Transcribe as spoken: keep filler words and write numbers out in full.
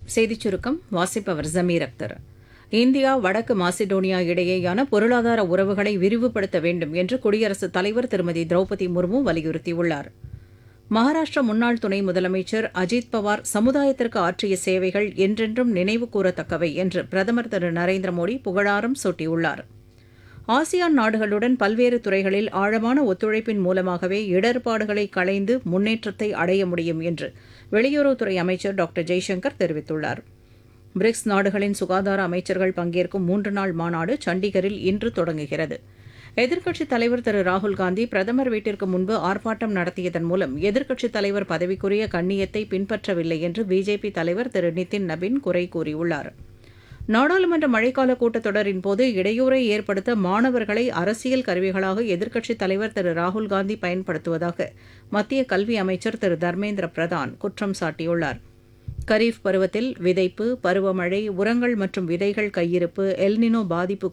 செய்திச் சுருக்கம் வாசிப்பவர் ஜமீர் அக்தர். இந்தியா வடக்கு மாசிடோனியா இடையேயான பொருளாதார உறவுகளை விரிவுபடுத்த வேண்டும் என்று குடியரசுத் தலைவர் திருமதி திரௌபதி முர்மு வலியுறுத்தியுள்ளார். மகாராஷ்டிர முன்னாள் துணை முதலமைச்சர் அஜித் பவார் சமுதாயத்திற்கு ஆற்றிய சேவைகள் என்றென்றும் நினைவு கூறத்தக்கவை என்று பிரதமர் திரு நரேந்திர மோடி புகழாரம் சூட்டியுள்ளார். ஆசியான் நாடுகளுடன் பல்வேறு துறைகளில் ஆழமான ஒத்துழைப்பின் மூலமாகவே இடர்பாடுகளை களைந்து முன்னேற்றத்தை அடைய முடியும் என்று வெளியுறவுத்துறை அமைச்சர் டாக்டர் ஜெய்சங்கர் தெரிவித்துள்ளார். பிரிக்ஸ் நாடுகளின் சுகாதார அமைச்சர்கள் பங்கேற்கும் மூன்று நாள் மாநாடு சண்டிகரில் இன்று தொடங்குகிறது. எதிர்க்கட்சித் தலைவர் திரு ராகுல்காந்தி பிரதமர் வீட்டிற்கு முன்பு ஆர்ப்பாட்டம் நடத்தியதன் மூலம் எதிர்க்கட்சித் தலைவர் பதவிக்குரிய கண்ணியத்தை பின்பற்றவில்லை என்று பிஜேபி தலைவர் திரு நிதின் நபின் குறை கூறியுள்ளார். நாடாளுமன்ற மழைக்கால கூட்டத்தொடரின் போது இடையூறை ஏற்படுத்த மாணவர்களை அரசியல் கருவிகளாக எதிர்க்கட்சித் தலைவர் திரு ராகுல்காந்தி பயன்படுத்துவதாக மத்திய கல்வி அமைச்சர் திரு தர்மேந்திர பிரதான் குற்றம் சாட்டியுள்ளார். கரீஃப் பருவத்தில் விதைப்பு, பருவமழை, உரங்கள் மற்றும் விதைகள் கையிருப்பு, எல்னினோ பாதிப்பு